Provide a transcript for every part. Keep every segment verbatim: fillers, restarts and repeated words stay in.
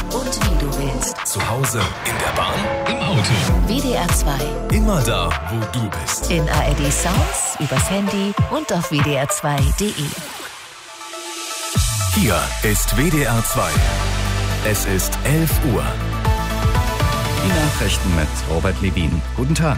und wie du willst. Zu Hause, in der Bahn, im Auto. W D R zwei. Immer da, wo du bist. In A R D Sounds, übers Handy und auf W D R zwei Punkt D E. Hier ist W D R zwei. Es ist elf Uhr. Die Nachrichten mit Robert Levin. Guten Tag.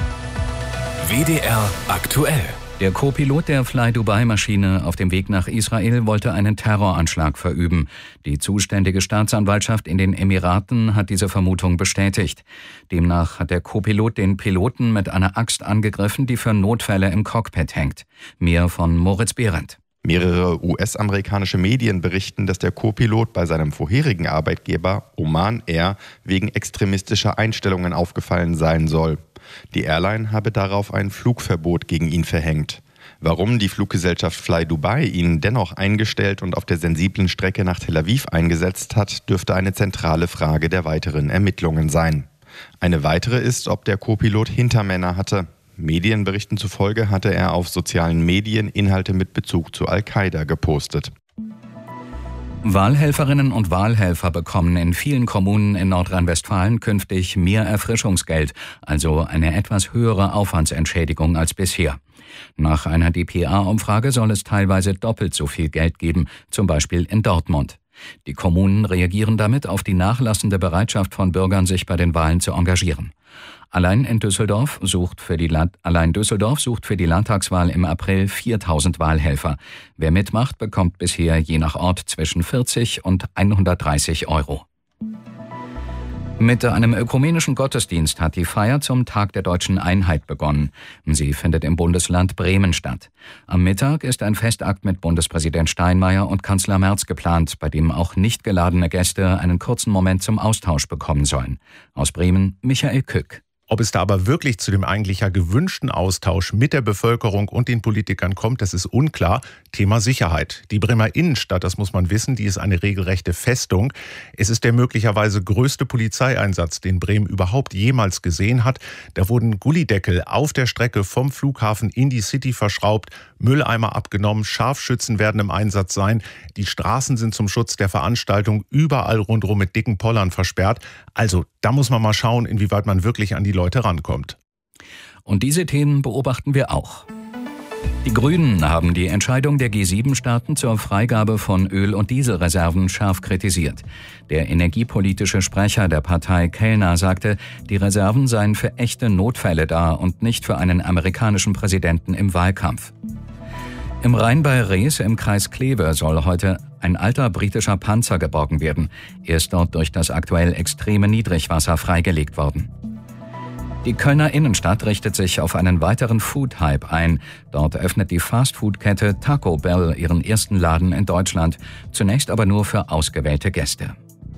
W D R aktuell. Der Co-Pilot der Fly-Dubai-Maschine auf dem Weg nach Israel wollte einen Terroranschlag verüben. Die zuständige Staatsanwaltschaft in den Emiraten hat diese Vermutung bestätigt. Demnach hat der Co-Pilot den Piloten mit einer Axt angegriffen, die für Notfälle im Cockpit hängt. Mehr von Moritz Behrendt. Mehrere U S-amerikanische Medien berichten, dass der Co-Pilot bei seinem vorherigen Arbeitgeber Oman Air wegen extremistischer Einstellungen aufgefallen sein soll. Die Airline habe darauf ein Flugverbot gegen ihn verhängt. Warum die Fluggesellschaft Fly Dubai ihn dennoch eingestellt und auf der sensiblen Strecke nach Tel Aviv eingesetzt hat, dürfte eine zentrale Frage der weiteren Ermittlungen sein. Eine weitere ist, ob der Co-Pilot Hintermänner hatte. Medienberichten zufolge hatte er auf sozialen Medien Inhalte mit Bezug zu Al-Qaida gepostet. Wahlhelferinnen und Wahlhelfer bekommen in vielen Kommunen in Nordrhein-Westfalen künftig mehr Erfrischungsgeld, also eine etwas höhere Aufwandsentschädigung als bisher. Nach einer D P A-Umfrage soll es teilweise doppelt so viel Geld geben, zum Beispiel in Dortmund. Die Kommunen reagieren damit auf die nachlassende Bereitschaft von Bürgern, sich bei den Wahlen zu engagieren. Allein in Düsseldorf sucht für die Land- allein Düsseldorf sucht für die Landtagswahl im April viertausend Wahlhelfer. Wer mitmacht, bekommt bisher je nach Ort zwischen vierzig und hundertdreißig Euro. Mit einem ökumenischen Gottesdienst hat die Feier zum Tag der Deutschen Einheit begonnen. Sie findet im Bundesland Bremen statt. Am Mittag ist ein Festakt mit Bundespräsident Steinmeier und Kanzler Merz geplant, bei dem auch nicht geladene Gäste einen kurzen Moment zum Austausch bekommen sollen. Aus Bremen, Michael Kück. Ob es da aber wirklich zu dem eigentlich ja gewünschten Austausch mit der Bevölkerung und den Politikern kommt, das ist unklar. Thema Sicherheit. Die Bremer Innenstadt, das muss man wissen, die ist eine regelrechte Festung. Es ist der möglicherweise größte Polizeieinsatz, den Bremen überhaupt jemals gesehen hat. Da wurden Gullideckel auf der Strecke vom Flughafen in die City verschraubt, Mülleimer abgenommen, Scharfschützen werden im Einsatz sein. Die Straßen sind zum Schutz der Veranstaltung überall rundherum mit dicken Pollern versperrt. Also da muss man mal schauen, inwieweit man wirklich an die Leute rankommt. Und diese Themen beobachten wir auch. Die Grünen haben die Entscheidung der G sieben Staaten zur Freigabe von Öl- und Dieselreserven scharf kritisiert. Der energiepolitische Sprecher der Partei, Kellner, sagte, die Reserven seien für echte Notfälle da und nicht für einen amerikanischen Präsidenten im Wahlkampf. Im Rhein bei Rees im Kreis Kleve soll heute ein alter britischer Panzer geborgen werden. Er ist dort durch das aktuell extreme Niedrigwasser freigelegt worden. Die Kölner Innenstadt richtet sich auf einen weiteren Food-Hype ein. Dort öffnet die Fast-Food-Kette Taco Bell ihren ersten Laden in Deutschland. Zunächst aber nur für ausgewählte Gäste.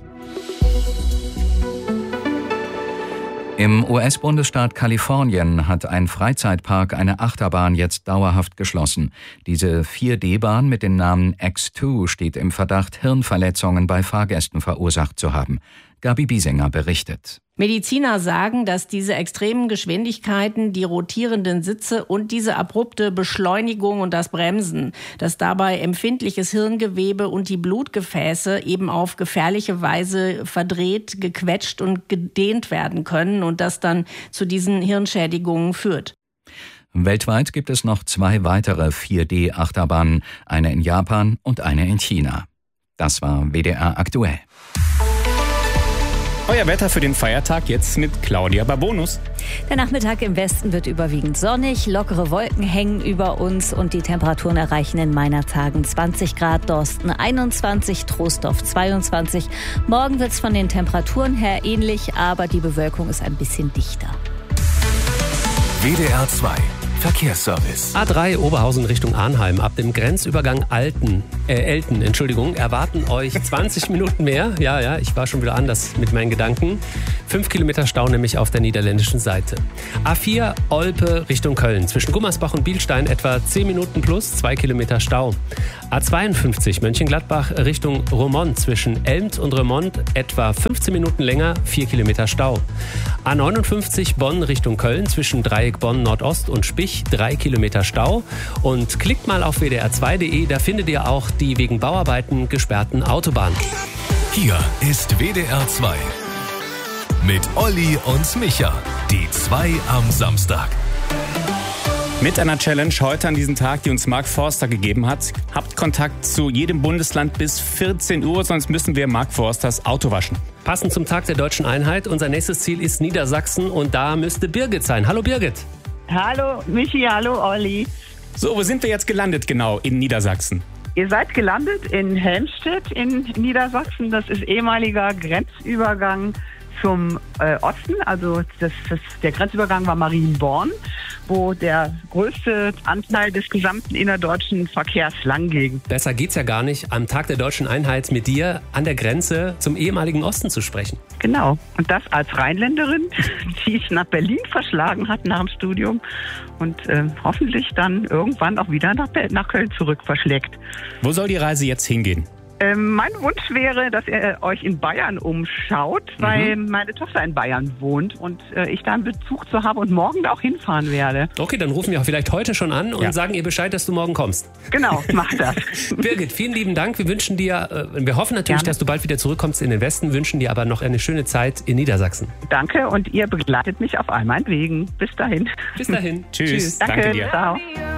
Im U S-Bundesstaat Kalifornien hat ein Freizeitpark eine Achterbahn jetzt dauerhaft geschlossen. Diese vier D-Bahn mit dem Namen X zwei steht im Verdacht, Hirnverletzungen bei Fahrgästen verursacht zu haben. Gabi Biesinger berichtet. Mediziner sagen, dass diese extremen Geschwindigkeiten, die rotierenden Sitze und diese abrupte Beschleunigung und das Bremsen, dass dabei empfindliches Hirngewebe und die Blutgefäße eben auf gefährliche Weise verdreht, gequetscht und gedehnt werden können und das dann zu diesen Hirnschädigungen führt. Weltweit gibt es noch zwei weitere vier D-Achterbahnen, eine in Japan und eine in China. Das war W D R aktuell. Euer Wetter für den Feiertag jetzt mit Claudia Babonus. Der Nachmittag im Westen wird überwiegend sonnig, lockere Wolken hängen über uns und die Temperaturen erreichen in Meinertagen zwanzig Grad, Dorsten einundzwanzig, Troisdorf zweiundzwanzig. Morgen wird es von den Temperaturen her ähnlich, aber die Bewölkung ist ein bisschen dichter. W D R zwei Verkehrsservice. A drei Oberhausen Richtung Arnheim. Ab dem Grenzübergang Alten, äh, Elten, Entschuldigung, erwarten euch zwanzig Minuten mehr. Ja, ja, ich war schon wieder anders mit meinen Gedanken. Fünf Kilometer Stau nämlich auf der niederländischen Seite. A vier Olpe Richtung Köln. Zwischen Gummersbach und Bielstein etwa zehn Minuten plus, zwei Kilometer Stau. A zweiundfünfzig Mönchengladbach Richtung Romont. Zwischen Elmt und Remont etwa fünfzehn Minuten länger, vier Kilometer Stau. A neunundfünfzig Bonn Richtung Köln. Zwischen Dreieck Bonn Nordost und Spich drei Kilometer Stau. Und klickt mal auf W D R zwei Punkt D E, da findet ihr auch die wegen Bauarbeiten gesperrten Autobahnen. Hier ist W D R zwei mit Olli und Micha. Die zwei am Samstag. Mit einer Challenge heute an diesem Tag, die uns Mark Forster gegeben hat. Habt Kontakt zu jedem Bundesland bis vierzehn Uhr, sonst müssen wir Mark Forsters Auto waschen. Passend zum Tag der Deutschen Einheit. Unser nächstes Ziel ist Niedersachsen und da müsste Birgit sein. Hallo Birgit. Hallo Michi, hallo Olli. So, wo sind wir jetzt gelandet genau in Niedersachsen? Ihr seid gelandet in Helmstedt in Niedersachsen. Das ist ehemaliger Grenzübergang zum äh, Osten. Also das, das, der Grenzübergang war Marienborn, wo der größte Anteil des gesamten innerdeutschen Verkehrs lang ging. Besser geht's ja gar nicht, am Tag der Deutschen Einheit mit dir an der Grenze zum ehemaligen Osten zu sprechen. Genau. Und das als Rheinländerin, die ich nach Berlin verschlagen hat nach dem Studium und äh, hoffentlich dann irgendwann auch wieder nach, nach Köln zurück verschlägt. Wo soll die Reise jetzt hingehen? Ähm, mein Wunsch wäre, dass ihr euch in Bayern umschaut, weil mhm. meine Tochter in Bayern wohnt und äh, ich da einen Bezug zu habe und morgen da auch hinfahren werde. Okay, dann rufen wir vielleicht heute schon an und ja. sagen ihr Bescheid, dass du morgen kommst. Genau, mach das. Birgit, vielen lieben Dank. Wir wünschen dir, äh, wir hoffen natürlich, Gerne. dass du bald wieder zurückkommst in den Westen, wünschen dir aber noch eine schöne Zeit in Niedersachsen. Danke und ihr begleitet mich auf all meinen Wegen. Bis dahin. Bis dahin. Tschüss. Danke, Danke dir. Ciao.